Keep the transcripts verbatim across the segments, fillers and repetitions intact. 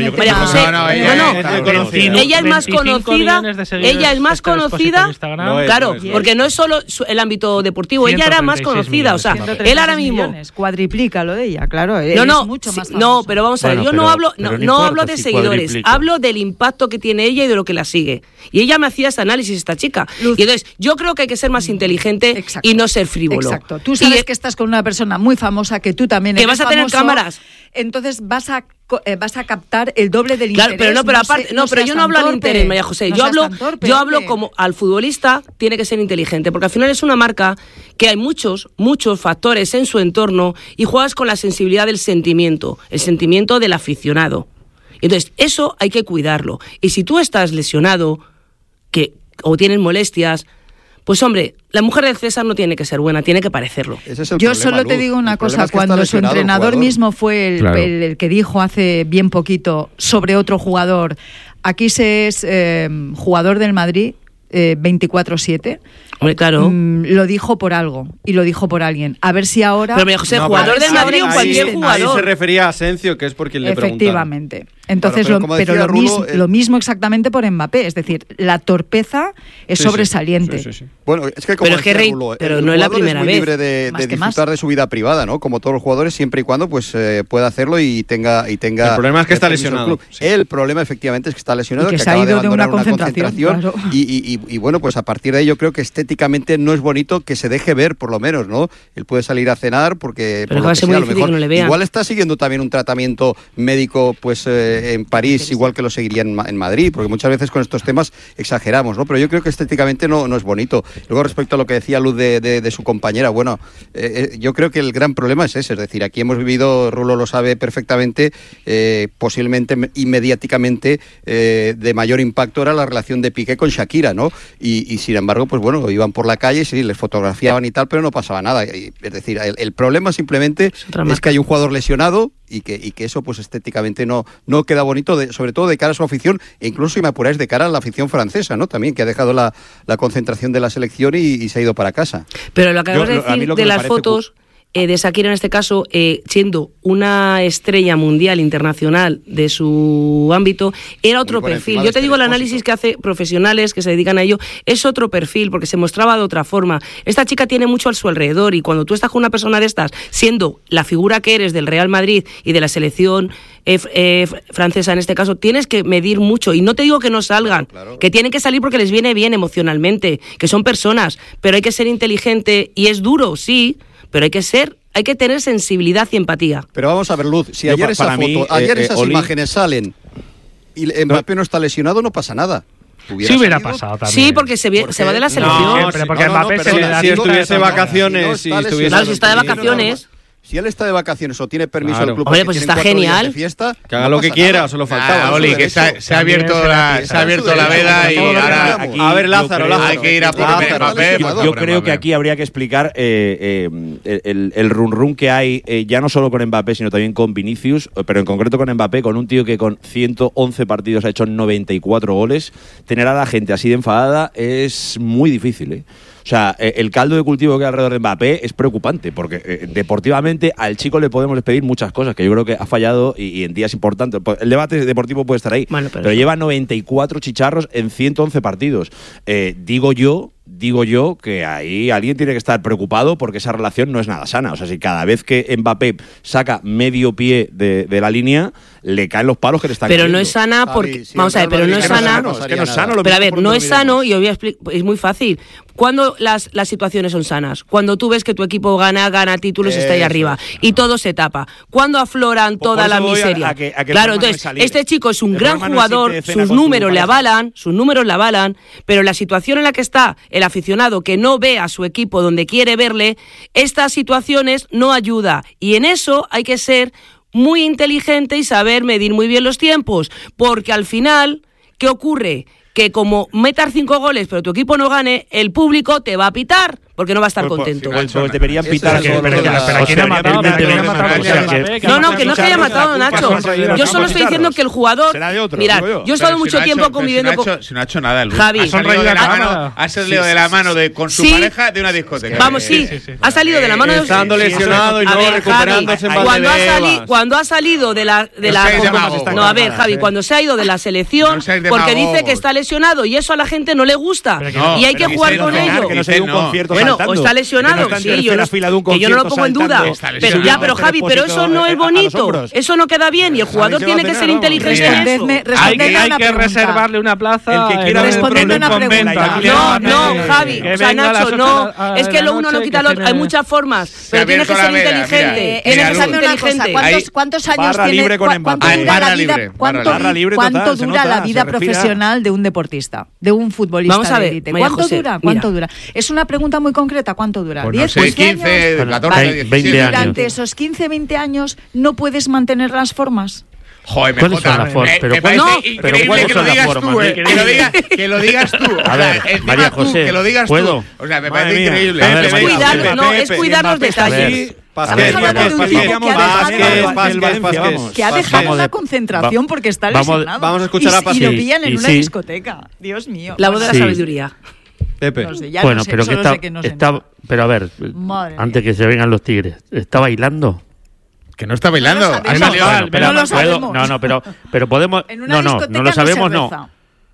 María José, no, no, ella, no, no, no. ella es más conocida, ella es más conocida, no es, claro, no es, porque no es solo el ámbito deportivo, ella era más conocida, o sea, él ahora mismo cuadriplica lo de ella, claro, no, no, mucho más sí, no, pero vamos a ver, bueno, yo pero, no hablo, no, no, no hablo de si seguidores, cuadriplica. Hablo del impacto que tiene ella y de lo que la sigue, y ella me hacía ese análisis, esta chica, Luz. Y entonces yo creo que hay que ser más inteligente Exacto. y no ser frívolo. Exacto, tú sabes y, que estás con una persona muy famosa, que tú también que eres vas a tener famoso, cámaras, entonces vas a Eh, vas a captar el doble del claro, interés. Pero no, pero aparte, no, no pero yo no hablo al interés, María José. No yo hablo, torpe, yo hablo como al futbolista tiene que ser inteligente, porque al final es una marca que hay muchos, muchos factores en su entorno y juegas con la sensibilidad del sentimiento, el sentimiento del aficionado. Entonces, eso hay que cuidarlo. Y si tú estás lesionado, que o tienes molestias, pues hombre, la mujer del César no tiene que ser buena, tiene que parecerlo. Ese es el Yo problema, solo Luz. Te digo una el cosa, es cuando su entrenador el mismo fue el, claro. el, el que dijo hace bien poquito sobre otro jugador, aquí se es eh, jugador del Madrid eh, veinticuatro siete, Hombre, claro. Mm, lo dijo por algo y lo dijo por alguien. A ver si ahora... Pero María José, no, jugador del Madrid o cualquier ahí, jugador. Ahí se refería a Asensio, que es porque le preguntaron. Efectivamente. Entonces, claro, pero, lo, pero lo, Rulo, mismo, el... lo mismo exactamente por Mbappé. Es decir, la torpeza es sí, sobresaliente. Sí, sí, sí. Bueno, es que como pero, decía que Rulo, pero no es la primera es muy vez. libre de, de disfrutar más. de su vida privada, ¿no? Como todos los jugadores, siempre y cuando pues eh, pueda hacerlo y tenga... Y tenga el problema es que está lesionado. Sí. El problema, efectivamente, es que está lesionado, y que, que se acaba ha ido de abandonar de una concentración. Una concentración claro. y, y, y, y bueno, pues a partir de ahí yo creo que estéticamente no es bonito que se deje ver, por lo menos, ¿no? Él puede salir a cenar porque... Pero por va a ser muy difícil que no le vean. Igual está siguiendo también un tratamiento médico pues eh, en París, igual que lo seguiría en, en Madrid, porque muchas veces con estos temas exageramos, ¿no? Pero yo creo que estéticamente no, no es bonito. Luego, respecto a lo que decía Luz de, de, de su compañera, bueno, eh, eh, yo creo que el gran problema es ese, es decir, aquí hemos vivido, Rulo lo sabe perfectamente, eh, posiblemente y mediáticamente eh, de mayor impacto era la relación de Piqué con Shakira, ¿no? Y, y sin embargo, pues bueno, iban por la calle, sí, les fotografiaban y tal, pero no pasaba nada. Y, es decir, el, el problema simplemente es, es que hay un jugador lesionado y que, y que eso pues estéticamente no, no queda bonito, de, sobre todo de cara a su afición, e incluso, si me apuráis, de cara a la afición francesa, ¿no? También, que ha dejado la, la concentración de la selección y, y se ha ido para casa. Pero lo que acabas de decir de las fotos... Eh, de Shakira en este caso, eh, siendo una estrella mundial, internacional de su ámbito, era otro perfil. Yo te digo, el análisis que hace profesionales que se dedican a ello es otro perfil, porque se mostraba de otra forma. Esta chica tiene mucho a su alrededor y cuando tú estás con una persona de estas, siendo la figura que eres del Real Madrid y de la selección eh, eh, francesa en este caso, tienes que medir mucho. Y no te digo que no salgan, claro, claro. que tienen que salir porque les viene bien emocionalmente, que son personas, pero hay que ser inteligente y es duro, sí, pero hay que ser, hay que tener sensibilidad y empatía. Pero vamos a ver, Luz, si Yo, ayer, esa foto, mí, ayer eh, esas eh, Oli... imágenes salen y Mbappé no. no está lesionado, no pasa nada. ¿Hubiera sí hubiera salido? Pasado también. Sí, porque se, porque, se va de la selección. No, pero porque no, no, Mbappé pero se le da si estuviese vacaciones, si estuviese claro, si está de vacaciones. Si él está de vacaciones o tiene permiso claro. del club, Hombre, pues está genial. Fiesta, que haga no lo que quiera, nada. Solo faltaba. Ah, Oli, que se ha, se ha abierto la, se ha abierto la veda y ahora aquí a ver, Lázaro, Lázaro. Hay que ir a por Mbappé. Yo, yo creo que aquí habría que explicar eh, eh, el, el run run que hay, eh, ya no solo con Mbappé, sino también con Vinicius, pero en concreto con Mbappé, con un tío que con ciento once partidos ha hecho noventa y cuatro goles. Tener a la gente así de enfadada es muy difícil, ¿eh? O sea, el caldo de cultivo que hay alrededor de Mbappé es preocupante, porque eh, deportivamente al chico le podemos pedir muchas cosas, que yo creo que ha fallado y, y en días importantes. El debate deportivo puede estar ahí, bueno, pero, pero lleva noventa y cuatro chicharros en ciento once partidos. Eh, digo yo... Digo yo que ahí alguien tiene que estar preocupado porque esa relación no es nada sana. O sea, si cada vez que Mbappé saca medio pie de, de la línea, le caen los palos que le están pero cayendo. No es sana porque... Javi, si vamos a ver, pero no es sana... No es que no es sano. Pero a ver, no es sano y os voy a explicar... Es muy fácil. ¿Cuándo las, las situaciones son sanas? Cuando tú ves que tu equipo gana, gana títulos y está ahí arriba. Y todo se tapa. ¿Cuándo afloran pues toda la miseria? A que, a que claro, entonces, no este chico es un el gran jugador, no sus números le avalan, sus números le avalan, pero la situación en la que está el aficionado que no ve a su equipo donde quiere verle, estas situaciones no ayuda. Y en eso hay que ser muy inteligente y saber medir muy bien los tiempos, porque al final, ¿qué ocurre? Que como metas cinco goles pero tu equipo no gane, el público te va a pitar, porque no va a estar contento. Pues, pues deberían pitar a todos los No, no, que no se haya matado, Nacho. Yo solo estoy diciendo que el jugador. Mirad, yo he estado mucho tiempo conviviendo con. Si no ha hecho nada, Luis. Javi, ha salido de la mano, ha salido de la mano de con su pareja de una discoteca. Vamos, sí, ha salido de la mano de. Estando lesionado y no recuperándose en Valdebebas. Cuando ha salido de la de la no, a ver, Javi, cuando se ha ido de la selección porque dice que está lesionado y eso a la gente no le gusta y hay que jugar con ello. Bueno, o está lesionado, sí, yo no lo pongo en duda. Pero ya, pero Javi, pero eso no es bonito. Eso no queda bien y el jugador tiene que ser inteligente en eso. Hay que reservarle una plaza. El que quiera respondiendo una pregunta. No, no, Javi, o sea, Nacho, no, es que lo uno no quita lo otro. Hay muchas formas, pero tienes que ser inteligente. Tienes que ser inteligente. ¿Cuántos años tiene? ¿Cuánto dura la vida? ¿Cuánto dura la vida profesional de un deportista, de un futbolista? Vamos a ver, de élite? ¿Cuánto dura? ¿Cuánto dura? Es una pregunta muy concreta. ¿Cuánto dura? ¿diez, quince, catorce, veinte años? Durante esos quince, veinte años no puedes mantener las formas. Joder, ¿cuáles son las formas? Pero ¿cuáles son las formas? Que lo digas tú. A ver, María José, que lo digas tú. O sea, me parece increíble. Es cuidar, no, es cuidar los detalles. Que ha dejado la concentración porque está lesionado. Vamos a escuchar a Pasqual. Y lo pillan en una discoteca. Dios mío. La voz de la sabiduría. Pepe. No sé, ya bueno, no sé, pero que solo está, sé que no sé está nada. pero a ver, Madre antes mía. que se vengan los tigres, ¿está bailando? Que no está bailando. No lo sabemos. Ha salido- No, pero- no lo sabemos. No, no, pero, pero podemos. En una No, no, discoteca no lo sabemos, se no. reza.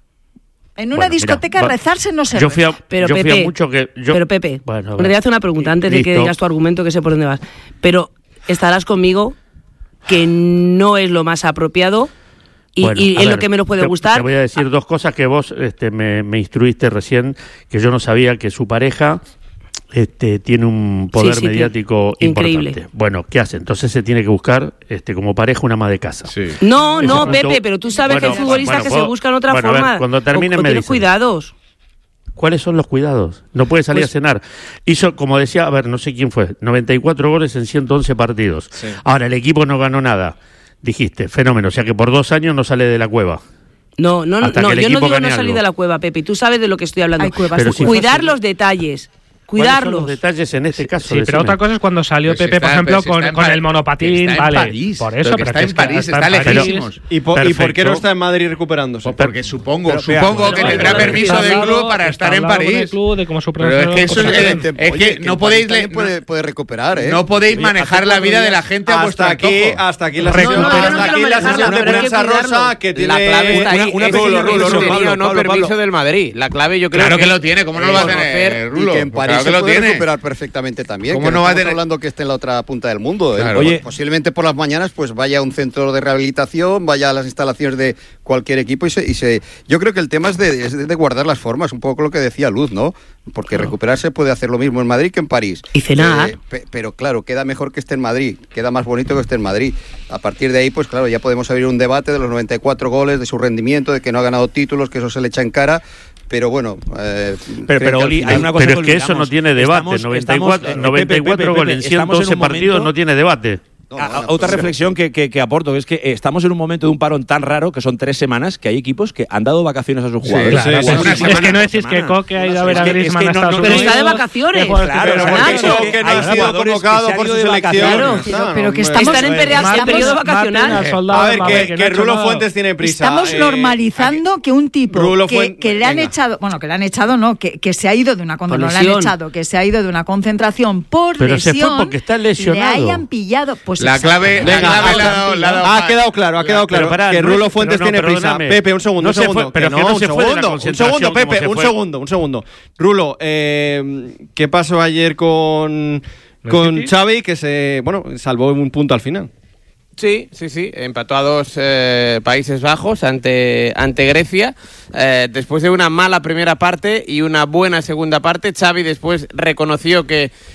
En una Bueno, discoteca mira, va- rezarse no se Yo fui a, reza. Pero yo fui Pepe, a mucho que. Yo, pero Pepe, bueno, en realidad hace una pregunta antes de que Listo. digas tu argumento, que sé por dónde vas. Pero estarás conmigo que no es lo más apropiado y, Bueno, y a es ver, lo que menos puede te, gustar. Te voy a decir dos cosas que vos este, me, me instruiste recién, que yo no sabía que su pareja este, tiene un poder Sí, sí, mediático increíble. importante. Bueno, ¿qué hace? Entonces se tiene que buscar este, como pareja una ama de casa. Sí. No, Ese no, punto- Pepe, pero tú sabes Bueno, que hay futbolistas bueno, que puedo- se buscan otra bueno, a ver, forma. cuando terminen o, o me tienes dicen. cuidados. ¿Cuáles son los cuidados? No puede salir Pues- a cenar. Hizo, como decía, a ver, no sé quién fue, noventa y cuatro goles en ciento once partidos. Sí. Ahora, el equipo no ganó nada. Dijiste, fenómeno, o sea que por dos años no sale de la cueva. No, no, no, Hasta no que el yo no equipo digo no gane salir algo. de la cueva, Pepe. Tú sabes de lo que estoy hablando. Hay cuevas Pero de si cuevas. Cuidar fácil. los detalles. ¿Cuáles son Cuidarlos. los detalles en este caso? Sí, pero Decime. otra cosa es cuando salió Pero si Pepe, está- por ejemplo, pero si con, está en con Pa- el monopatín, está en vale. París, por pero eso, que pero está que en es que París, está lejísimos. ¿Y, po- ¿Y por qué Perfecto. no está en Madrid recuperándose? Porque supongo, Pero, supongo vea, que no, tendrá no, permiso está del club para estar en París. Club, de cómo su Pero es que eso es, Posiblemente. es Oye, que en no París podéis también le- puede, puede recuperar, ¿eh? no podéis Oye, manejar hace la cuatro vida de días- la gente a Hasta vuestro aquí, antojo. hasta aquí la No, sesión, no, yo no hasta quiero aquí la manejarla, sesión de pero hay que prensa cuidarlo. rosa que tiene La clave está ahí. una, una es pequeña el Rulo, criterio Pablo, o no Pablo, permiso Pablo. del Madrid. La clave yo creo Claro que que lo tiene, ¿cómo no lo va a tener, Y Rulo? que en París Claro que se lo puede tiene. recuperar perfectamente también. ¿Cómo que no va a estamos tener- hablando que esté en la otra punta del mundo. ¿eh? Claro. Pues Oye. posiblemente por las mañanas pues vaya a un centro de rehabilitación, vaya a las instalaciones de cualquier equipo y se... Y se yo creo que el tema es de, es de guardar las formas, un poco lo que decía Luz, ¿no? Porque recuperarse puede hacer lo mismo en Madrid que en París. Y cenar. Eh, pe- pero claro, queda mejor que esté en Madrid, queda más bonito que esté en Madrid. A partir de ahí, pues claro, ya podemos abrir un debate de los noventa y cuatro goles, de su rendimiento, de que no ha ganado títulos, que eso se le echa en cara. Pero bueno, eh, Pero, creo pero que al Oli, final- hay una cosa Pero es que eso olvidamos. no tiene debate. Estamos- noventa y estamos- cuatro, eh, noventa y Pepe, cuatro Pepe, goles en Pepe, ciento estamos once en un partidos momento- no tiene debate. No, A- no, a- no, otra pues, reflexión que, que, que aporto, que es que eh, estamos en un momento de un parón tan raro que son tres semanas que hay equipos que han dado vacaciones a sus jugadores. sí, Claro, sí, una sí. Es semana, que no una decís que semana. Coque ha ido a ver a Es que- es Griezmann que a no- Estados no- Pero Unidos. está de vacaciones. Que juega- Claro, pero porque Nacho. hay que no ha sido jugadores convocado que se por han su ido de selección. vacaciones. Pero- Claro, pero que hombre. estamos- Están en periodo- Maten- periodo maten vacacional. al soldado A ver, de Mbappé, que, no que ha hecho Rulo nada. Fuentes tiene prisa. Estamos Eh, normalizando que un tipo Rulo que, Fuente- que le han venga. echado, bueno, que le han echado, no, que, que se ha ido de una Por concentración, no le han lesión. echado, que se ha ido de una concentración por Pero se fue lesión, porque está lesionado. le hayan pillado, pues La clave, la Venga, clave hasta- la ha dado- la ha dado Ha Pa- quedado claro, ha quedado claro Pero pará, que no Rulo es- Fuentes pero no, tiene prisa. perdóname. Pepe, un segundo, No un se fue, segundo. pero que que no, no un se fue de la segundo, un concentración segundo, como Pepe, se un fue. segundo, un segundo. Rulo, eh, ¿qué pasó ayer con con City? Xavi que se, bueno, salvó un punto al final? Sí, sí, sí. Empató a dos eh, Países Bajos ante, ante Grecia. Eh, después de una mala primera parte y una buena segunda parte, Xavi después reconoció que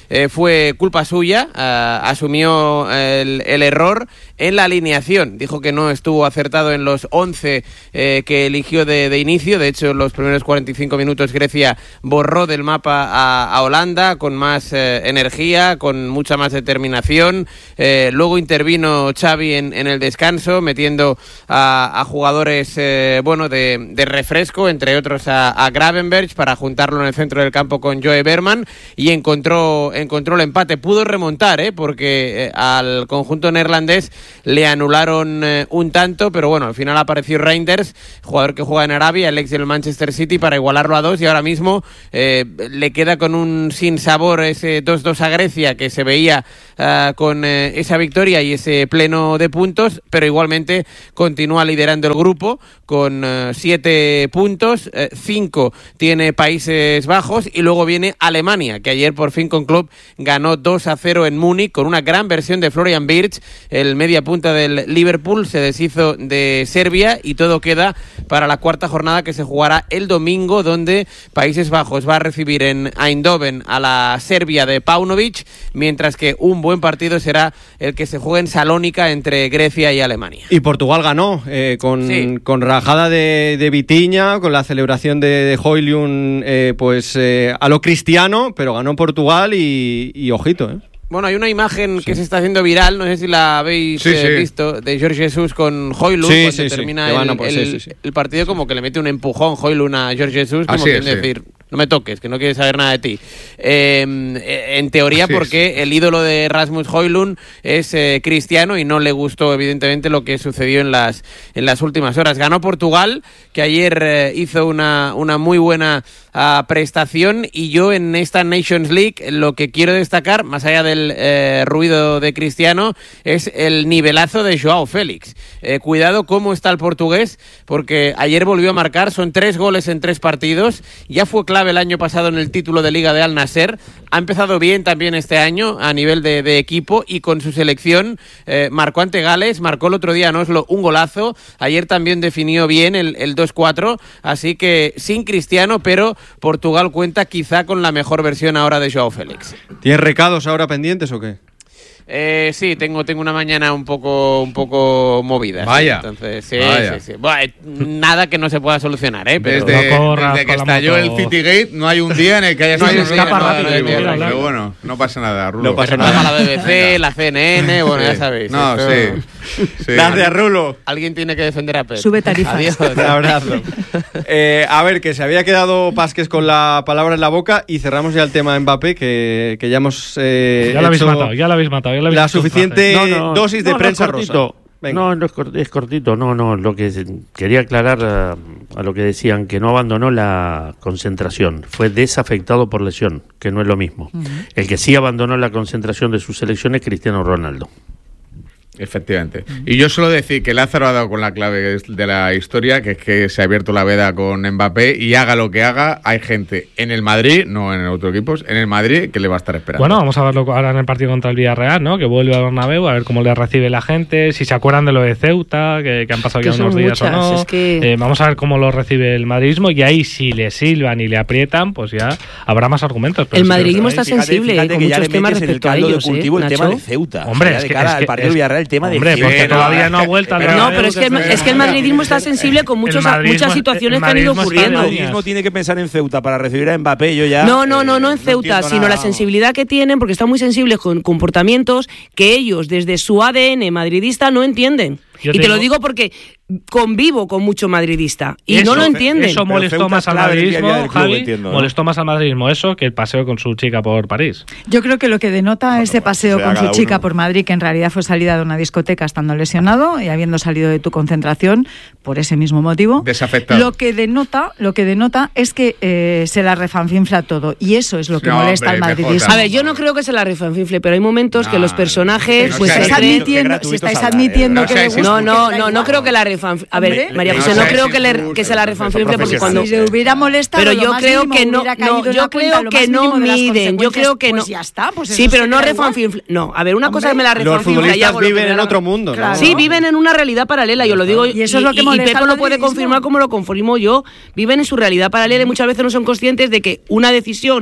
eh, fue culpa suya, uh, asumió el, el error en la alineación. Dijo que no estuvo acertado en los once eh, que eligió de, de inicio. De hecho, en los primeros cuarenta y cinco minutos Grecia borró del mapa a, a Holanda con más eh, energía, con mucha más determinación. Eh, luego intervino Xavi en, en el descanso, metiendo a, a jugadores eh, bueno de, de refresco, entre otros a, a Gravenberch, para juntarlo en el centro del campo con Joe Berman, y encontró, encontró el empate. Pudo remontar, ¿eh? porque eh, al conjunto neerlandés le anularon eh, un tanto, pero bueno, al final apareció Reinders, jugador que juega en Arabia, el ex del Manchester City, para igualarlo a dos, y ahora mismo eh, le queda con un sinsabor ese dos dos a Grecia, que se veía uh, con eh, esa victoria y ese pleno de puntos, pero igualmente continúa liderando el grupo con uh, siete puntos, eh, cinco tiene Países Bajos, y luego viene Alemania, que ayer por fin con club ganó dos a cero en Múnich, con una gran versión de Florian Wirtz, el media punta del Liverpool, se deshizo de Serbia, y todo queda para la cuarta jornada, que se jugará el domingo, donde Países Bajos va a recibir en Eindhoven a la Serbia de Paunovic, mientras que un buen partido será el que se juegue en Salónica entre Grecia y Alemania. Y Portugal ganó, eh, con, sí. con rajada de, de Vitinha, con la celebración de, de Højlund, eh, pues eh, a lo cristiano, pero ganó Portugal y, y ojito, ¿eh? Bueno, hay una imagen sí. que se está haciendo viral, no sé si la habéis sí, eh, sí. visto, de Jorge Jesus con Højlund, sí, cuando sí, termina sí. el, el, sí, sí, sí. el partido, como que le mete un empujón Højlund a Jorge Jesus, como quiere decir, no me toques, que no quieres saber nada de ti. Eh, en teoría Así porque es. el ídolo de Rasmus Højlund es eh, cristiano, y no le gustó evidentemente lo que sucedió en las en las últimas horas. Ganó Portugal, que ayer eh, hizo una, una muy buena uh, prestación, y yo en esta Nations League lo que quiero destacar, más allá del eh, ruido de Cristiano, es el nivelazo de Joao Félix. Eh, cuidado cómo está el portugués, porque ayer volvió a marcar, son tres goles en tres partidos, ya fue clave el año pasado en el título de Liga de Al Nasser, ha empezado bien también este año a nivel de, de equipo, y con su selección eh, marcó ante Gales, marcó el otro día en Oslo un golazo, ayer también definió bien el, el dos cuatro, así que sin Cristiano, pero Portugal cuenta quizá con la mejor versión ahora de Joao Félix. ¿Tienes recados ahora pendientes o qué? Eh, sí, tengo tengo una mañana un poco un poco movida. Vaya. ¿sí? Entonces, sí, Vaya. sí, sí. Bueno, nada que no se pueda solucionar, ¿eh? Pero desde, no desde que estalló el Citygate no hay un día en el que haya no sido escapa rápido. rápido, Pero bueno, no pasa nada, Rulo. No pasa nada. La B B C, la C N N, bueno, sí. ya sabéis. No, esto... sí. sí. Gracias, Rulo. Alguien tiene que defender a Pep. Sube tarifas. Adiós. Un abrazo. Eh, a ver, que se había quedado Pasques con la palabra en la boca, y cerramos ya el tema Mbappé, que, que ya hemos eh, ya lo habéis matado, ya lo habéis matado. Ya lo habéis la suficiente no, no, dosis de no, prensa no rosa. No, no es, cort- es cortito, no, no. Lo que se- quería aclarar a, a lo que decían, que no abandonó la concentración, fue desafectado por lesión, que no es lo mismo. Uh-huh. El que sí abandonó la concentración de su selección es Cristiano Ronaldo. Efectivamente. Y yo suelo decir que Lázaro ha dado con la clave de la historia, que es que se ha abierto la veda con Mbappé, y haga lo que haga, hay gente en el Madrid, no en otros equipos, en el Madrid que le va a estar esperando. Bueno, vamos a verlo ahora en el partido contra el Villarreal, ¿no? Que vuelve a Bernabéu, a ver cómo le recibe la gente, si se acuerdan de lo de Ceuta, que, que han pasado que ya unos días muchas, o no. Es que... eh, vamos a ver cómo lo recibe el madridismo, y ahí si le silban y le aprietan, pues ya habrá más argumentos. Pero el sí, madridismo está fíjate, sensible fíjate con que ya muchos le temas metes en el respecto a caldo ellos, de cultivo ¿eh, el Nacho? tema de Ceuta. Hombre, O sea, es de que- cara es al que- partido es- de Villarreal, el tema Hombre, de porque Ceuta. todavía no ha vuelto al Pero No, Bernabéu, pero es que, el, es que el madridismo está sensible con muchos, madridismo- muchas situaciones el que han ido madridismo está ocurriendo. de El madridismo tiene que pensar en Ceuta para recibir a Mbappé, yo ya... No, no, no, no en eh, Ceuta, entiendo sino nada, la sensibilidad que tienen, porque están muy sensibles con comportamientos que ellos, desde su A D N madridista, no entienden. Yo y te tengo- lo digo porque convivo con mucho madridista y Eso, no lo entienden. Eso molestó Ceuta más es al clave del día a día madridismo, del club, Javi, entiendo, ¿no? molestó más al madridismo eso que el paseo con su chica por París. Yo creo que lo que denota Bueno, ese paseo sea con su cada chica uno. por Madrid, que en realidad fue salida de una discoteca estando lesionado y habiendo salido de tu concentración por ese mismo motivo, Desafectado. lo que denota, lo que denota es que eh, se la refanfinfla todo, y eso es lo que No, molesta hombre, al mejor madridismo. A ver, yo no creo que se la refanfinfle, pero hay momentos No, que los personajes no Pues seas si pues se estáis gratuito, creen- admitiendo, qué si estáis gratuito admitiendo hablar, que ¿eh? le No gusta, No, no, que no, da no igual. creo que la refanfinfle. A ver, Hombre, María no José, no seáis creo que, le, injustos, que se la refanfinfle porque cuando... Si le hubiera molestado, Pero lo yo más creo mínimo que no, hubiera caído no en yo la cuenta, creo lo que más no mínimo de las miden, yo creo que no. Pues ya está, pues Sí, eso pero sí no que da igual. refanfinfle. No, a ver, una cosa es que me la Los refanfinfla y futbolistas hago lo que viven me da en la otro gana. mundo, ¿no? Claro. Sí, viven en una realidad paralela, yo lo digo. Y eso es lo que y, molesta y Pepo al lo puede madridismo. confirmar como lo confirmo yo. Viven en su realidad paralela y muchas veces no son conscientes de que una decisión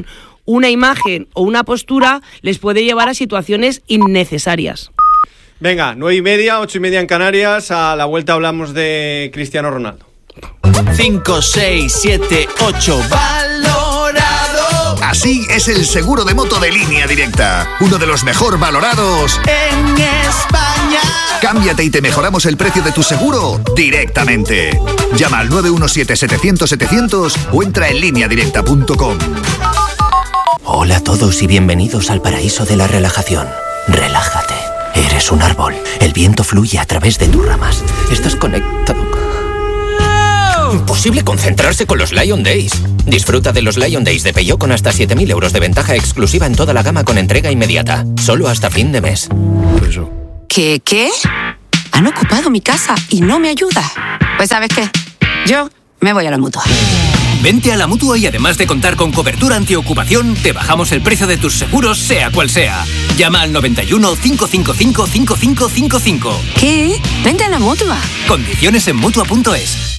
una imagen o una postura les puede llevar a situaciones innecesarias. Venga, nueve y media, ocho y media en Canarias. A la vuelta hablamos de Cristiano Ronaldo. cinco, seis, siete, ocho. Valorado. Así es el seguro de moto de Línea Directa. Uno de los mejor valorados en España. Cámbiate y te mejoramos el precio de tu seguro directamente. Llama al nueve uno siete, setecientos, setecientos o entra en línea directa punto com. Hola a todos y bienvenidos al paraíso de la relajación. Relájate. Eres un árbol. El viento fluye a través de tus ramas. Estás conectado. Imposible concentrarse con los Lion Days. Disfruta de los Lion Days de Peugeot con hasta siete mil euros de ventaja exclusiva en toda la gama con entrega inmediata. Solo hasta fin de mes. Eso. ¿Qué? ¿Qué? Han ocupado mi casa y no me ayuda. Pues ¿sabes qué? Yo me voy a la Mutua. Vente a la Mutua y además de contar con cobertura antiocupación, te bajamos el precio de tus seguros, sea cual sea. Llama al noventa y uno, cinco cinco cinco, cinco cinco cinco cinco. ¿Qué? Vente a la Mutua. Condiciones en Mutua punto es.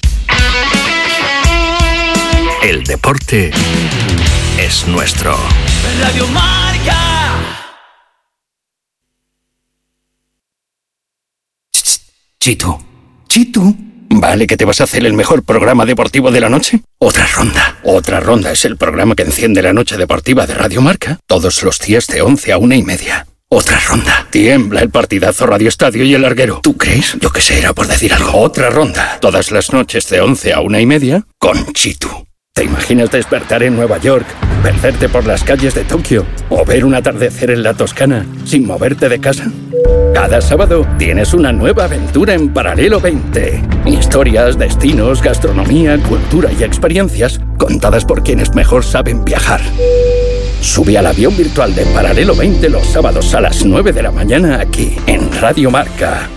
El deporte es nuestro. Radio Marca. Chitu, Chitu, ¿vale que te vas a hacer el mejor programa deportivo de la noche? Otra ronda. Otra ronda es el programa que enciende la noche deportiva de Radio Marca todos los días de once a una y media. Otra ronda. Tiembla el partidazo Radio Estadio y el larguero. ¿Tú crees? Yo que sé, era por decir algo. Otra ronda. Todas las noches de once a una y media con Chitu. ¿Te imaginas despertar en Nueva York, perderte por las calles de Tokio o ver un atardecer en la Toscana sin moverte de casa? Cada sábado tienes una nueva aventura en Paralelo veinte. Historias, destinos, gastronomía, cultura y experiencias contadas por quienes mejor saben viajar. Sube al avión virtual de Paralelo veinte los sábados a las nueve de la mañana aquí en Radio Marca.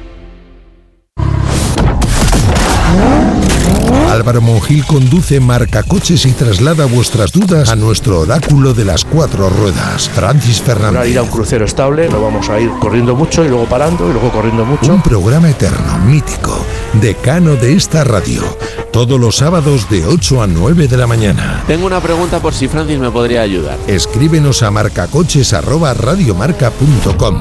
Álvaro Monjil conduce Marcacoches y traslada vuestras dudas a nuestro oráculo de las cuatro ruedas, Francis Fernández. Para ir a un crucero estable no vamos a ir corriendo mucho y luego parando y luego corriendo mucho. Un programa eterno, mítico, decano de esta radio, todos los sábados de ocho a nueve de la mañana. Tengo una pregunta por si Francis me podría ayudar. Escríbenos a marcacoches arroba radiomarca punto com.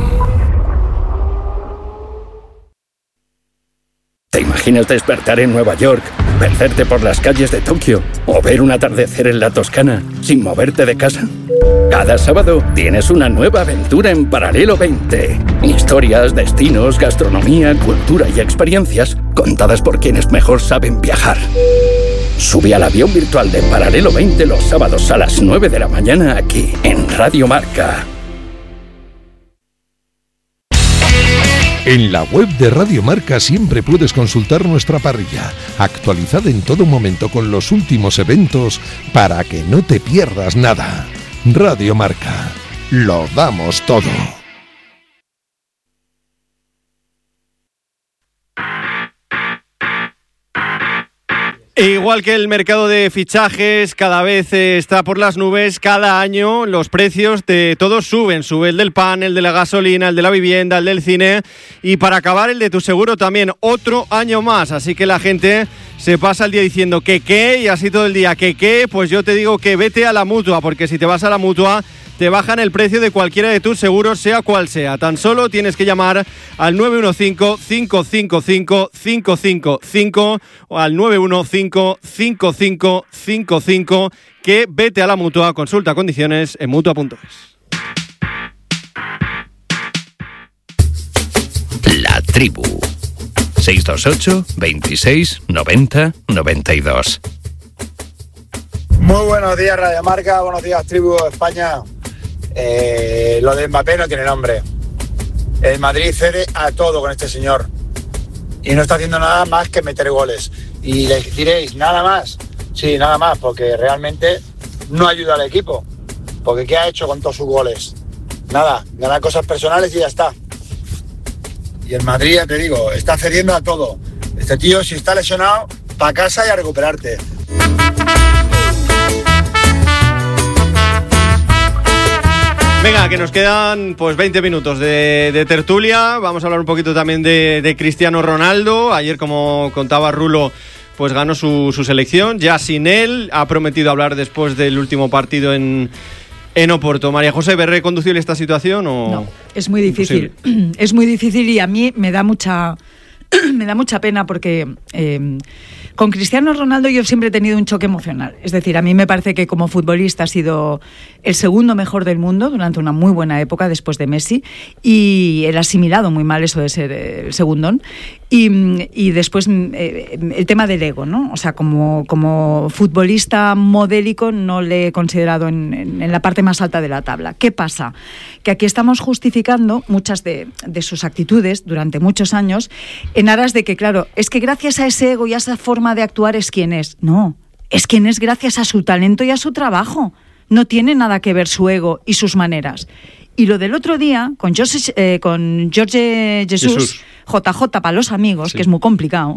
¿Te imaginas despertar en Nueva York, perderte por las calles de Tokio o ver un atardecer en la Toscana sin moverte de casa? Cada sábado tienes una nueva aventura en Paralelo veinte. Historias, destinos, gastronomía, cultura y experiencias contadas por quienes mejor saben viajar. Sube al avión virtual de Paralelo veinte los sábados a las nueve de la mañana aquí en Radio Marca. En la web de Radio Marca siempre puedes consultar nuestra parrilla, actualizada en todo momento con los últimos eventos para que no te pierdas nada. Radio Marca, lo damos todo. Igual que el mercado de fichajes cada vez está por las nubes, cada año los precios de todos suben. Sube el del pan, el de la gasolina, el de la vivienda, el del cine y para acabar el de tu seguro también, otro año más. Así que la gente se pasa el día diciendo que qué y así todo el día que qué. Pues yo te digo que vete a la Mutua, porque si te vas a la Mutua te bajan el precio de cualquiera de tus seguros, sea cual sea. Tan solo tienes que llamar al nueve uno cinco, cinco cinco cinco, cinco cinco cinco o al nueve uno cinco, cinco cinco cinco cinco, que vete a la Mutua, consulta condiciones en mutua punto es. La Tribu. seis dos ocho, veintiséis, noventa, noventa y dos. Muy buenos días, Radio Marca. Buenos días, Tribu España. Eh, lo de Mbappé no tiene nombre. El Madrid cede a todo con este señor y no está haciendo nada más que meter goles. Y le diréis, ¿nada más? Sí, nada más, porque realmente no ayuda al equipo. Porque ¿qué ha hecho con todos sus goles? Nada, ganar cosas personales y ya está. Y el Madrid, ya te digo, está cediendo a todo. Este tío, si está lesionado, pa' casa y a recuperarte. Venga, que nos quedan pues veinte minutos de, de tertulia. Vamos a hablar un poquito también de, de Cristiano Ronaldo. Ayer, como contaba Rulo, pues ganó su, su selección. Ya sin él, ha prometido hablar después del último partido en, en Oporto. María José, ¿ve reconducible esta situación o...? No, es muy difícil. Imposible. Es muy difícil y a mí me da mucha... me da mucha pena porque eh, con Cristiano Ronaldo yo siempre he tenido un choque emocional. Es decir, a mí me parece que como futbolista ha sido el segundo mejor del mundo durante una muy buena época después de Messi, y él ha asimilado muy mal eso de ser el segundón. Y, y después eh, el tema del ego, ¿no? O sea, como, como futbolista modélico no le he considerado en, en, en la parte más alta de la tabla. ¿Qué pasa? Que aquí estamos justificando muchas de, de sus actitudes durante muchos años en aras de que, claro, es que gracias a ese ego y a esa forma de actuar es quien es. No, es quien es gracias a su talento y a su trabajo. No tiene nada que ver su ego y sus maneras. Y lo del otro día, con José, eh, con Jorge Jesús, Jesús, J J para los amigos, sí, que es muy complicado,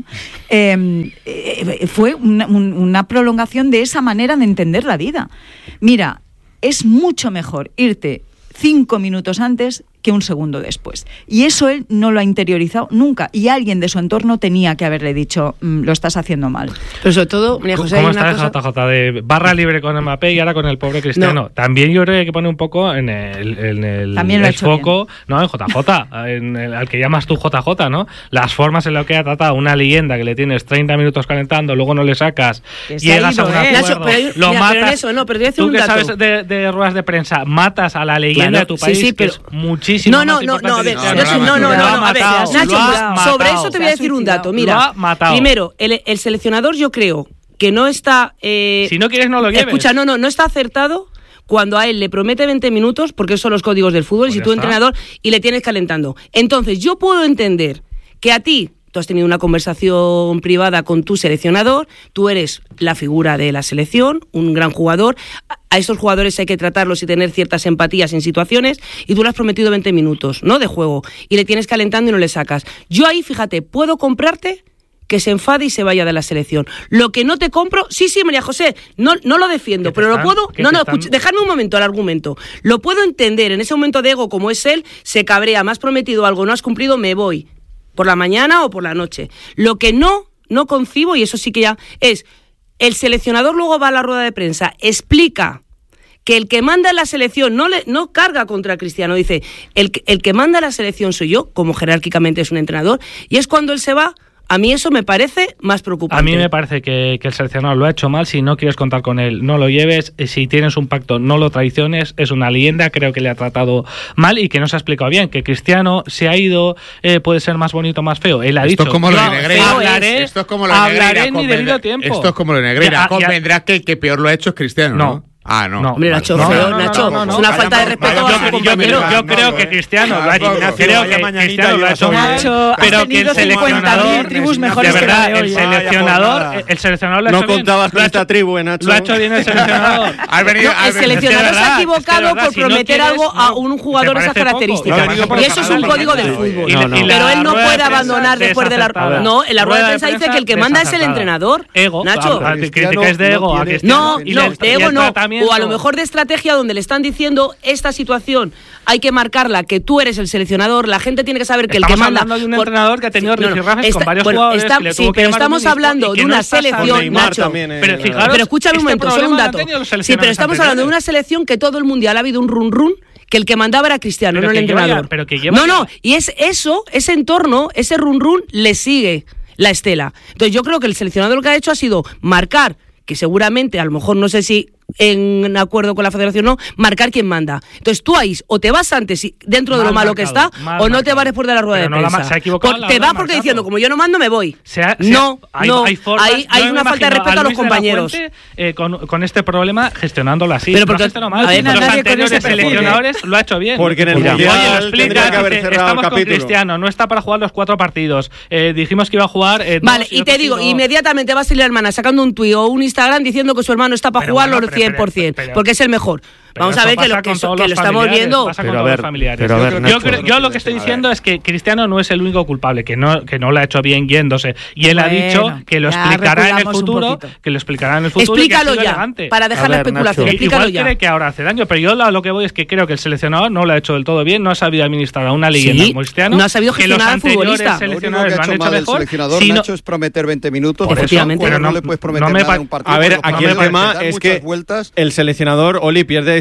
eh, eh, fue una, un, una prolongación de esa manera de entender la vida. Mira, es mucho mejor irte cinco minutos antes que un segundo después. Y eso él no lo ha interiorizado nunca. Y alguien de su entorno tenía que haberle dicho, mmm, lo estás haciendo mal. Pero sobre todo, María José, ¿cómo hay una está cosa... J J de barra libre con Mbappé y ahora con el pobre Cristiano? No. También yo creo que hay que poner un poco en el, en el, También lo el ha hecho foco, bien. no, en J J, en el, al que llamas tú J J, ¿no? Las formas en las que ha tratado una leyenda que le tienes treinta minutos calentando, luego no le sacas, que llegas ido, a un ¿eh? acuerdo, Nacho, pero, lo mira, matas. pero eso, no, pero te voy a decir tú un que dato. sabes de, de ruedas de prensa, matas a la leyenda claro, de tu país, sí, sí, pero... que es muchísimo no, no, más no, importante. no, a ver, que no, no, no, no, no, no, a ver, matado, Nacho, matado, sobre eso te voy a decir un dato. Mira, primero, el, el seleccionador yo creo que no está... Eh, si no quieres, no lo lleves. Escucha, no, no, no está acertado cuando a él le promete veinte minutos, porque esos son los códigos del fútbol, pues y si tú está. entrenador, y le tienes calentando. Entonces, yo puedo entender que a ti... Tú has tenido una conversación privada con tu seleccionador, tú eres la figura de la selección, un gran jugador. A estos jugadores hay que tratarlos y tener ciertas empatías en situaciones, y tú le has prometido veinte minutos, ¿no?, de juego, y le tienes calentando y no le sacas. Yo ahí, fíjate, puedo comprarte que se enfade y se vaya de la selección. Lo que no te compro, sí, sí, María José, no, no lo defiendo, pero están, lo puedo, no, no, escucha, dejadme un momento el argumento. Lo puedo entender, en ese momento de ego como es él, se cabrea, me has prometido algo, no has cumplido, me voy. Por la mañana o por la noche. Lo que no, no concibo, y eso sí que ya, es el seleccionador luego va a la rueda de prensa, explica que el que manda en la selección no le no carga contra Cristiano, dice, el, el que manda en la selección soy yo, como jerárquicamente es un entrenador, y es cuando él se va. A mí eso me parece más preocupante. A mí me parece que, que el seleccionador lo ha hecho mal. Si no quieres contar con él, no lo lleves. Si tienes un pacto, no lo traiciones. Es una leyenda, creo que le ha tratado mal y que no se ha explicado bien. Que Cristiano se ha ido, eh, puede ser más bonito, más feo. Él ha esto dicho... Es como lo de Negreira. Hablaré, esto es como lo de hablaré Negreira. en mi debido tiempo. Esto es como lo de Negreira. Ya, Convendrás que el que peor lo ha hecho es Cristiano, ¿no? No. Ah, no. no. Hombre, Nacho, no, feo, no, no, Nacho, no, no, es una no, falta no, de respeto no, a yo, su yo, compañero. creo, yo creo que Cristiano lo ha hecho, creo que Cristiano lo ha hecho mal, pero que el seleccionador, tribus de mejores verdad, que la de el hoy. seleccionador, el seleccionador lo ha hecho No bien. contabas con esta tribu, Nacho. Lo ha hecho bien el seleccionador. No, el seleccionador se ha equivocado por prometer algo a un jugador de esas características. Y eso es un código del fútbol. Pero él no puede abandonar después de la... No, en la rueda de prensa dice que el que manda es el entrenador. Ego. Nacho. Criticáis de ego a No, Cristiano. no, de ego no. O a lo mejor de estrategia donde le están diciendo esta situación hay que marcarla, que tú eres el seleccionador, la gente tiene que saber que estamos el que manda... hablando de un por, entrenador que ha tenido sí, no, no, rifirrafes está, con varios bueno, jugadores está, que le sí, tuvo que pero llamar estamos un hablando de no una selección, Nacho. También, eh, pero fijaros, pero escúchame un este momento, solo un dato. Sí, pero estamos hablando de una selección que todo el mundial ha habido un run run, que el que mandaba era Cristiano, pero no el entrenador. Ya, pero que lleva no, no, y es eso, ese entorno, ese run run le sigue la estela. Entonces yo creo que el seleccionador lo que ha hecho ha sido marcar, que seguramente, a lo mejor no sé si en acuerdo con la federación no, marcar quién manda. Entonces tú ahí o te vas antes dentro mal de lo malo marcado, que está o no marcado. te vas después de la rueda pero de no prensa. La, se ha equivocado Por, te vas porque marcado. Diciendo, como yo no mando, me voy. Se ha, se no, hay, no, hay, formas, hay, hay una falta de respeto a, a los compañeros. Fuente, eh, con, con este problema gestionándolo así. Pero porque no mal. A ver, los anteriores seleccionadores lo ha hecho bien. Porque en el Mira, mundial oye, lo explica, que haber dice, cerrado estamos el con capítulo. Cristiano, no está para jugar los cuatro partidos. Eh, dijimos que iba a jugar. Eh, vale, y te digo, inmediatamente va a salir la hermana sacando un tuit o un Instagram diciendo que su hermano está para jugar los cien por ciento, porque es el mejor. Pero Vamos a ver que lo, que, eso, que lo estamos viendo. Pasa con todos los familiares. Pero a ver, yo, creo, yo lo que estoy diciendo es que Cristiano no es el único culpable, que no, que no lo ha hecho bien yéndose. Y él bueno, ha dicho que lo explicará en el futuro, que lo explicará en el futuro. Explícalo y que ya, elegante. para dejar la especulación. Explícalo Igual ya. cree que ahora hace daño, pero yo lo, lo que voy es que creo que el seleccionador no lo ha hecho del todo bien, no ha sabido administrar a una leyenda sí, como Cristiano. No ha sabido gestionar al futbolista. Lo único que ha hecho mal el seleccionador, Nacho, es prometer veinte minutos. Efectivamente. Pero no le puedes prometer nada en un partido. A ver, aquí el tema es que el seleccionador, Oli, pierde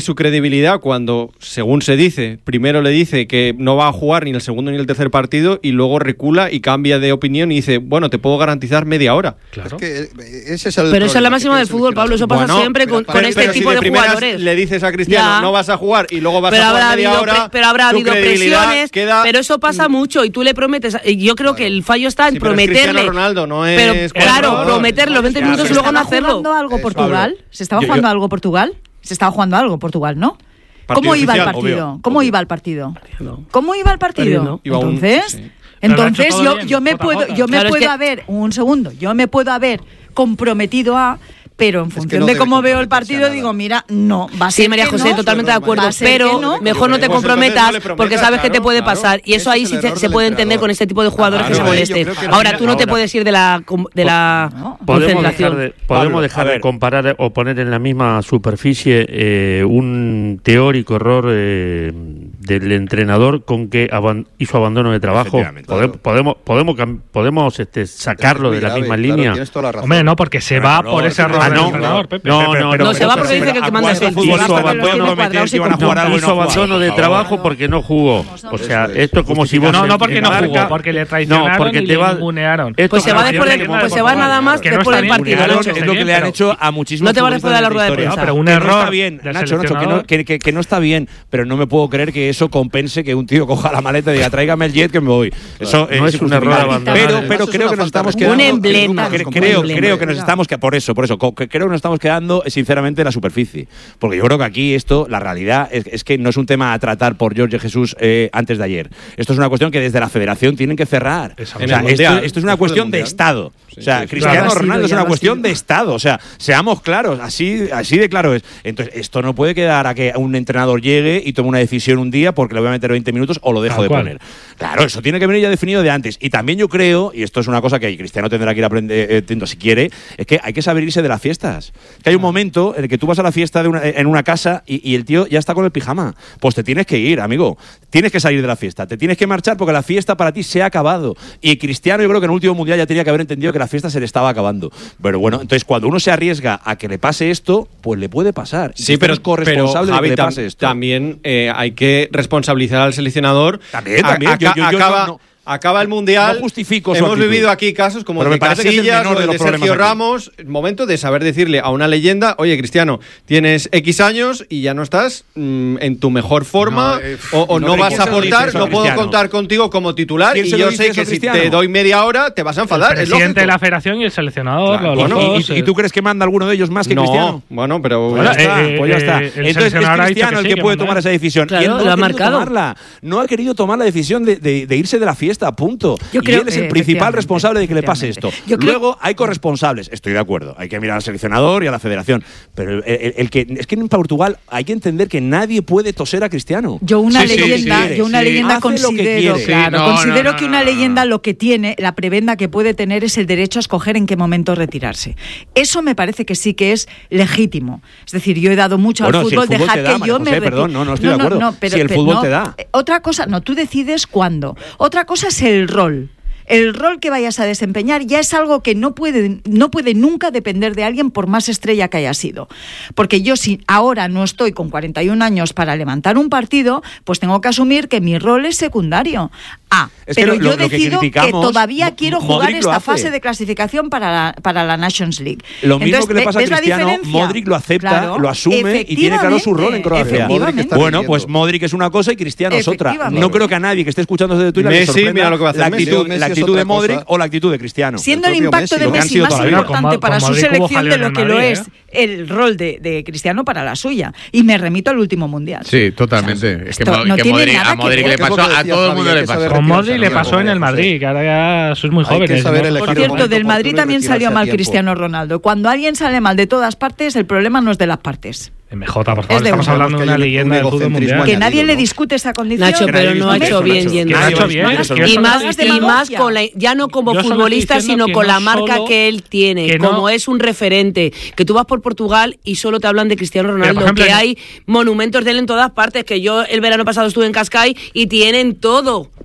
su credibilidad cuando, según se dice, primero le dice que no va a jugar ni el segundo ni el tercer partido y luego recula y cambia de opinión y dice, bueno, te puedo garantizar media hora? Claro. Es que ese es el pero esa es la máxima del fútbol, Pablo, eso pasa bueno, siempre con, pero, con este tipo si de, de jugadores. Le dices a Cristiano, ya. no vas a jugar y luego vas pero a jugar media habido, hora. Pero habrá habido presiones, queda... pero eso pasa mucho y tú le prometes. Yo creo claro. que el fallo está en sí, prometerle. Es Ronaldo, no es pero, claro, prometerle los veinte minutos y luego no hacerlo. ¿Se estaba jugando algo Portugal? ¿Se estaba jugando algo Portugal? Se estaba jugando algo Portugal, ¿no? ¿Cómo iba el partido? ¿Cómo iba el partido? ¿Cómo iba el partido? Entonces, entonces yo yo me puedo yo me puedo haber un segundo, yo me puedo haber comprometido a pero en función es que no de cómo veo el partido digo, mira, no, va a ser Sí, María José, no, totalmente de acuerdo, pero no, mejor no te comprometas no prometas, porque sabes claro, que te puede claro, pasar y eso ahí sí se, se puede entender con este tipo de jugadores claro, que se molesten. Que ahora tú no te puedes ir de la de la no, podemos dejar de, podemos dejar de comparar o poner en la misma superficie eh, un teórico error eh, del entrenador con que aban, hizo abandono de trabajo. Podemos podemos podemos podemos este, sacarlo de la misma línea. Hombre, no, porque se va por ese error. Ah, no, no, Pepe. no, no, pero, no se va porque dice que el que manda es el hizo abandono, hizo abandono de trabajo porque no jugó. O sea, esto es como si vos no, no porque no jugó, porque le traicionaron no, porque y te le ningunearon. Pues se va después del, pues se va nada más después del partido. Es lo que le han hecho a muchísimos. No te vas después de la rueda de prensa. Pero un error está bien, Nacho, que no está bien, pero no me puedo creer que eso compense que un tío coja la maleta y diga tráigame el jet que me voy. Eso no es un error abandono. Pero pero creo que nos estamos quedando un emblema. Creo creo que nos estamos que por eso, por eso creo que nos estamos quedando sinceramente en la superficie, porque yo creo que aquí esto, la realidad es, es que no es un tema a tratar por Jorge Jesús eh, antes de ayer. Esto es una cuestión que desde la Federación tienen que cerrar. O sea, esto, esto es una cuestión de Estado. O sea, sí, Cristiano claro, Ronaldo es una cuestión de Estado. O sea, seamos claros, así, así de claro es. Entonces, esto no puede quedar a que un entrenador llegue y tome una decisión un día porque le voy a meter veinte minutos o lo dejo de poner. Claro, eso tiene que venir ya definido de antes. Y también yo creo, y esto es una cosa que Cristiano tendrá que ir aprendiendo si quiere, es que hay que saber irse de las fiestas. Que hay un momento en el que tú vas a la fiesta de una, en una casa y, y el tío ya está con el pijama. Pues te tienes que ir, amigo. Tienes que salir de la fiesta. Te tienes que marchar porque la fiesta para ti se ha acabado. Y Cristiano, yo creo que en el último mundial ya tenía que haber entendido que la fiesta se le estaba acabando. Pero bueno, entonces cuando uno se arriesga a que le pase esto, pues le puede pasar. Sí, pero es corresponsable pero, Javi, de que le pase esto. También eh, hay que responsabilizar al seleccionador. También, también. A, yo, yo, yo, acaba, no, no. Acaba el Mundial, no justifico hemos actitud. vivido aquí casos como pero el de Casillas o el de Sergio Ramos, el momento de saber decirle a una leyenda, oye Cristiano, tienes X años y ya no estás mmm, en tu mejor forma no, eh, o, o no, no vas a aportar, no puedo contar contigo como titular y yo sé que si te doy media hora te vas a enfadar. El presidente de la federación y el seleccionador. Claro, los bueno, dos, y, y, ¿Y tú crees que manda alguno de ellos más que no, Cristiano? Bueno, pero pues ya está. Eh, pues ya está. Eh, Entonces es Cristiano el que, que puede tomar esa decisión. Claro, y él no lo ha, ha marcado. Tomarla. No ha querido tomar la decisión de, de, de irse de la fiesta, punto. Yo y él es el principal responsable de que le pase esto. Luego hay corresponsables, estoy de acuerdo, hay que mirar al seleccionador y a la federación, pero el, el, el que es que en Portugal hay que entender que nadie puede toser a Cristiano. Yo una sí, leyenda, sí, yo una sí. leyenda Hace considero, sí, claro, no, considero no, no, que una no, no, leyenda lo que tiene, la prebenda que puede tener es el derecho a escoger en qué momento retirarse. Eso me parece que sí que es legítimo. Es decir, yo he dado mucho bueno, al fútbol, si el fútbol dejar te da, que yo José, me retire. Perdón, no, no estoy no, de acuerdo. No, no, pero, si el pero, fútbol no, te da. Otra cosa, no, tú decides cuándo. Otra cosa es el rol. El rol que vayas a desempeñar ya es algo que no puede, no puede nunca depender de alguien por más estrella que haya sido. Porque yo si ahora no estoy con cuarenta y un años para levantar un partido, pues tengo que asumir que mi rol es secundario. Ah, es pero que lo, yo lo decido que, que todavía Mo- quiero jugar Modric esta fase de clasificación para la, para la Nations League. Lo mismo Entonces, que le pasa a Cristiano, Modric lo acepta, claro, lo asume y tiene claro su rol en Croacia. Bueno, pues Modric es una cosa y Cristiano es otra. No creo que a nadie que esté escuchando desde Twitter le sorprenda la actitud, la actitud de Modric o la actitud de Cristiano. Siendo el, el impacto Messi, de Messi más importante para su selección de lo que lo es el rol de, de Cristiano para la suya. Y me remito al último Mundial. Sí, totalmente. O sea, es que, Mo- no que Modric, a Modric le pasó, a todo el mundo le pasó. Con Modric le pasó en el Madrid, que ahora ya sois muy jóvenes. Por cierto, del Madrid también salió mal Cristiano Ronaldo. Cuando alguien sale mal de todas partes, el problema no es de las partes. M J, por favor, estamos hablando de una leyenda del fútbol mundial. Que nadie le discute esa condición. Nacho, pero no ha hecho bien yendo. Ha hecho bien. Y más, y más con la, ya no como futbolista, sino con la marca que él tiene, como es un referente. Que tú vas por Portugal y solo te hablan de Cristiano Ronaldo, que hay monumentos de él en todas partes, que yo el verano pasado estuve en Cascais y tienen todo.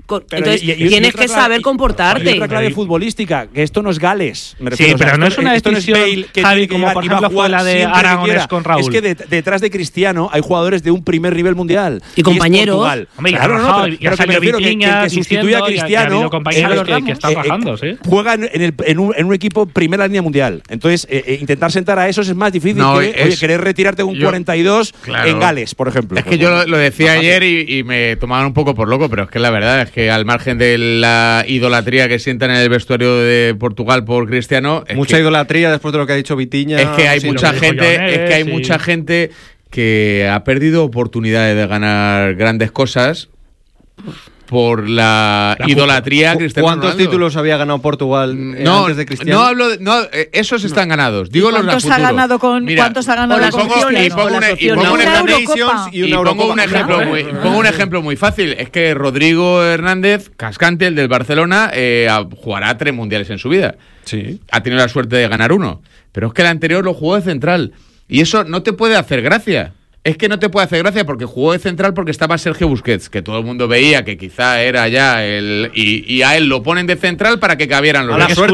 Con, entonces y, y, tienes y que clave, saber comportarte. Y otra clave futbolística, que esto no es Gales. Me refiero, sí, pero o sea, no es una esto decisión, no es Bale, que Javi, como por ejemplo fue la de Aragonés con Raúl. Es que de, detrás de Cristiano hay jugadores de un primer nivel mundial. Y compañeros. Hombre, claro, no, no, pero, pero que me refiero que, que, que sustituye a Cristiano. Compañeros que, que están bajando, sí. Juega en, el, en, un, en un equipo primera línea mundial. Entonces, eh, eh, intentar sentar a esos es más difícil no, que es, oye, querer retirarte con un yo, cuarenta y dos claro. en Gales, por ejemplo. Es que yo lo, lo decía ayer y, y me tomaban un poco por loco, pero es que la verdad es que al margen de la idolatría que sientan en el vestuario de Portugal por Cristiano, mucha que, idolatría después de lo que ha dicho Vitiña. Es que hay sí, mucha gente, Leonel, es que hay sí. mucha gente que ha perdido oportunidades de ganar grandes cosas por la, la idolatría Cristiano ¿Cuántos Ronaldo? títulos había ganado Portugal eh, no, antes de Cristiano? No hablo de, no, esos están no. ganados. Digo los ¿Cuántos ha ganado con Mira, ¿Cuántos ha ganado con pongo, y pongo, una, y pongo un ejemplo y, y pongo un ejemplo claro. muy pongo un ejemplo muy fácil, es que Rodrigo Hernández, Cascante, el del Barcelona, eh, jugará tres mundiales en su vida. Sí. Ha tenido la suerte de ganar uno, pero es que el anterior lo jugó de central y eso no te puede hacer gracia. Es que no te puede hacer gracia porque jugó de central porque estaba Sergio Busquets, que todo el mundo veía que quizá era ya el... Y, y a él lo ponen de central para que cabieran los a la suerte